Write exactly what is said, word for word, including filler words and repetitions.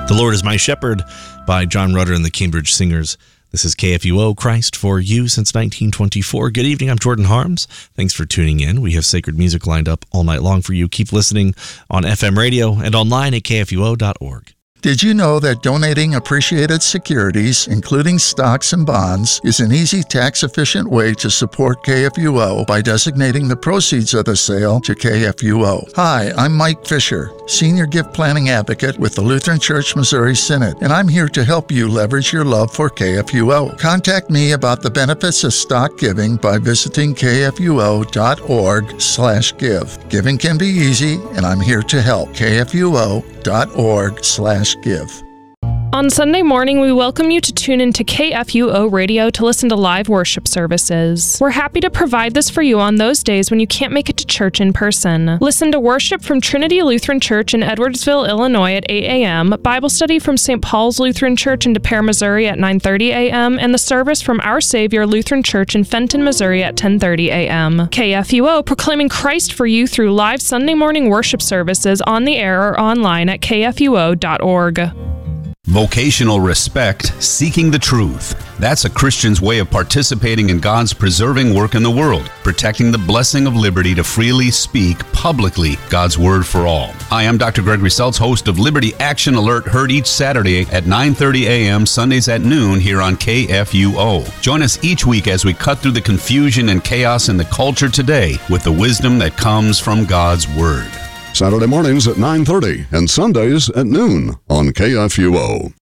The Lord is My Shepherd by John Rutter and the Cambridge Singers. This is K F U O, Christ for You since nineteen twenty-four. Good evening, I'm Jordan Harms. Thanks for tuning in. We have sacred music lined up all night long for you. Keep listening on F M radio and online at K F U O dot org. Did you know that donating appreciated securities, including stocks and bonds, is an easy, tax-efficient way to support K F U O by designating the proceeds of the sale to K F U O? Hi, I'm Mike Fisher, Senior Gift Planning Advocate with the Lutheran Church Missouri Synod, and I'm here to help you leverage your love for K F U O. Contact me about the benefits of stock giving by visiting K F U O dot org slash give. Giving can be easy, and I'm here to help. K F U O dot org slash give. On Sunday morning, we welcome you to tune into K F U O Radio to listen to live worship services. We're happy to provide this for you on those days when you can't make it to church in person. Listen to worship from Trinity Lutheran Church in Edwardsville, Illinois at eight a.m., Bible study from Saint Paul's Lutheran Church in De Pere, Missouri at nine thirty a.m., and the service from Our Savior Lutheran Church in Fenton, Missouri at ten thirty a.m. K F U O proclaiming Christ for you through live Sunday morning worship services on the air or online at K F U O dot org. Vocational respect, seeking the truth. That's a Christian's way of participating in God's preserving work in the world, protecting the blessing of liberty to freely speak publicly God's word for all. Hi, I'm Doctor Gregory Seltz, host of Liberty Action Alert, heard each Saturday at nine thirty a.m., Sundays at noon here on K F U O. Join us each week as we cut through the confusion and chaos in the culture today with the wisdom that comes from God's word. Saturday mornings at nine thirty and Sundays at noon on K F U O.